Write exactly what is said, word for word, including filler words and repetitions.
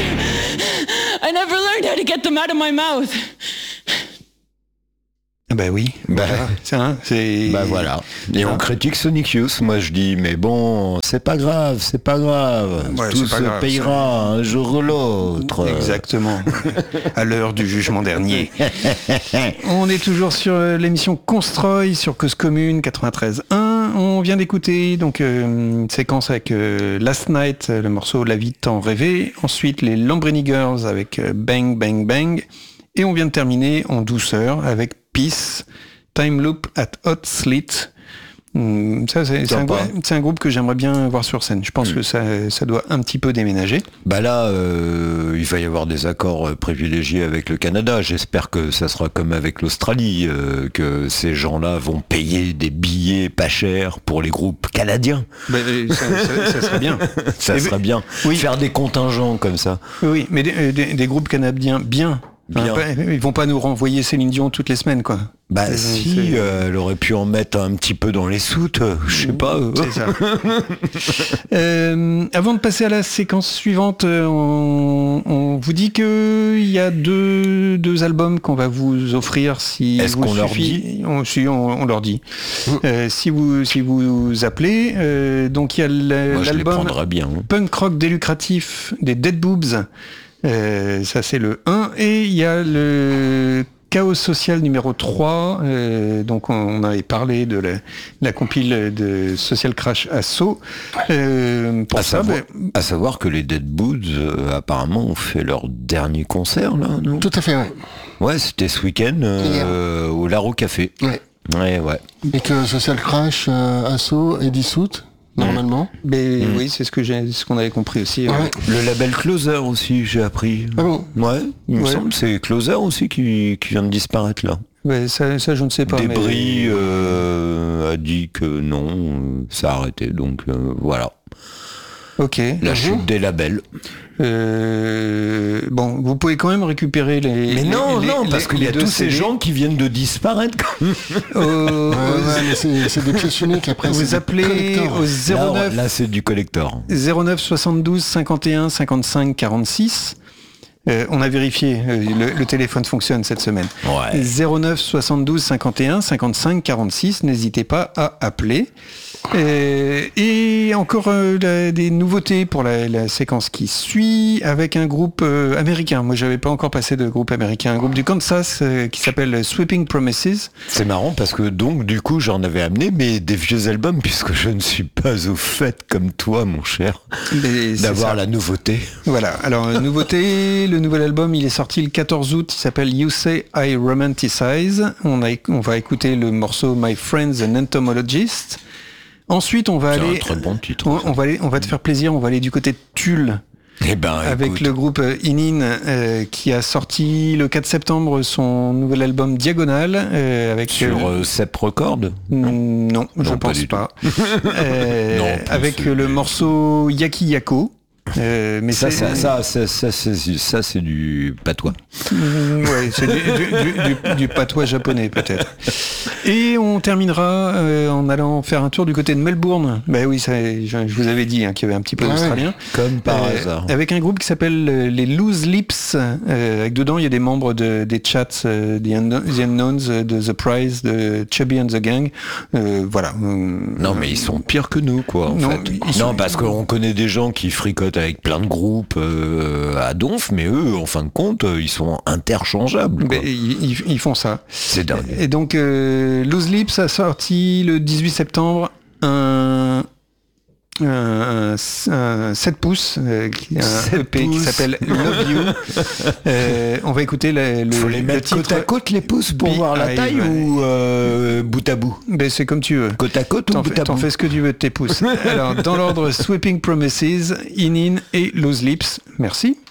I never learned how to get them out of my mouth. Bah oui, bah, voilà. Ça, c'est... bah voilà. Et on critique Sonic Youth. Moi je dis, mais bon, c'est pas grave, c'est pas grave. Ouais, Tout c'est pas se grave, payera ça. un jour ou l'autre. Exactement. À l'heure du jugement dernier. On est toujours sur l'émission Constroy sur Cause Commune quatre-vingt-treize un. On vient d'écouter donc euh, une séquence avec euh, Last Night, le morceau La vie tant rêvé. Ensuite les Lambrini Girls avec euh, Bang Bang Bang. Et on vient de terminer en douceur avec Peace, Time Loop at Hot Slit. Hum, ça, c'est, c'est, un, c'est un groupe que j'aimerais bien voir sur scène. Je pense mmh. que ça, ça doit un petit peu déménager. Bah là, euh, il va y avoir des accords privilégiés avec le Canada. J'espère que ça sera comme avec l'Australie, euh, que ces gens-là vont payer des billets pas chers pour les groupes canadiens. Bah, ça, ça, ça serait bien. ça serait bien. Oui. Faire des contingents comme ça. Oui, mais des, des, des groupes canadiens bien. Bien. Enfin, ils vont pas nous renvoyer Céline Dion toutes les semaines, quoi. Bah c'est, si, euh, elle aurait pu en mettre un petit peu dans les soutes, euh, je sais pas. Euh. C'est ça. euh, avant de passer à la séquence suivante, on, on vous dit que il y a deux, deux albums qu'on va vous offrir si Est-ce vous qu'on suffit, leur dit on, si on, on leur dit. Mmh. Euh, si vous si vous appelez, euh, donc il y a le, Moi, l'album bien, hein. Punk Rock Délucratif des Dead Boobs. Euh, ça c'est le un, et il y a le Chaos Social numéro trois, euh, donc on, on avait parlé de la, la compile de Social Crash Assault. Euh, pour à, ça, savoir, ben... à savoir que les Dead Boobs euh, apparemment ont fait leur dernier concert là, non ? Tout à fait, ouais. Ouais, c'était ce week-end euh, au Laro Café. Ouais. Ouais, ouais. Et que Social Crash euh, Assault est dissoute. Normalement. Mais mmh. oui, c'est ce que j'ai, ce qu'on avait compris aussi. Ouais. Ouais. Le label Closer aussi, j'ai appris. Ah bon ? Ouais, il me ouais. semble, c'est Closer aussi qui, qui vient de disparaître là. Ouais, ça, ça, je ne sais pas. Débris mais... euh, a dit que non, ça a arrêté, donc euh, voilà. Ok. La mmh. chute des labels. Euh, bon, vous pouvez quand même récupérer les. Mais non, les, non, les, parce qu'il y a tous ces gens qui viennent de disparaître. euh, ouais, ouais, mais c'est, c'est des pièces uniques après. Vous appelez au zéro neuf. Là, là, c'est du collector. zéro neuf soixante-douze cinquante et un cinquante-cinq quarante-six. Euh, on a vérifié, euh, le, le téléphone fonctionne cette semaine. Ouais. zéro neuf soixante-douze cinquante et un cinquante-cinq quarante-six, n'hésitez pas à appeler. Euh, et encore euh, la, des nouveautés pour la, la séquence qui suit avec un groupe euh, américain. Moi, j'avais pas encore passé de groupe américain. Un groupe du Kansas euh, qui s'appelle Sweeping Promises. C'est marrant parce que donc du coup j'en avais amené mais des vieux albums puisque je ne suis pas au fait comme toi mon cher mais d'avoir la nouveauté. Voilà. Alors nouveauté, le nouvel album il est sorti le quatorze août. Il s'appelle You Say I Romanticize. On a on va écouter le morceau My Friend's an Entomologist. Ensuite, on va c'est aller. Un très bon titre. On, on va aller, on va te faire plaisir. On va aller du côté de Tulle. Eh ben, avec écoute. le groupe Inin euh, qui a sorti le quatre septembre son nouvel album Diagonal euh, avec sur euh, Sep Record. Non, non, je non, pense pas. pas. euh, non, avec le des... morceau Yaki Yako. Euh, mais ça, c'est... Ça, ça, ça, ça, c'est, ça, c'est du patois. Mmh, ouais, c'est du, du, du, du patois japonais peut-être. Et on terminera euh, en allant faire un tour du côté de Melbourne. Bah oui, ça, je, je vous avais dit hein, qu'il y avait un petit peu d'Australien. Ouais, comme par euh, hasard. Avec un groupe qui s'appelle euh, les Loose Lips. Euh, avec dedans, il y a des membres de, des chats euh, The, Unkno- The Unknowns, de The Prize, de Chubby and the Gang. Euh, voilà. Non, mais ils sont pires que nous, quoi. En non, fait. Sont... non, parce qu'on connaît des gens qui fricotent avec plein de groupes euh, à donf, mais eux, en fin de compte, ils sont interchangeables. Quoi. Mais ils, ils font ça. C'est dingue. Et donc, euh, Loose Lips a sorti le dix-huit septembre un, un, un, un sept pouces, euh, un E P qui s'appelle Love You. euh, on va écouter le, le, Faut les mettre le titre côte à côte les pouces pour voir la taille I, ou euh, bout à bout. Ben c'est comme tu veux. Côte à côte ou t'en bout fais, à t'en bout. fais ce que tu veux de tes pouces. Alors, dans l'ordre Sweeping Promises, Inin et Loose Lips. Merci.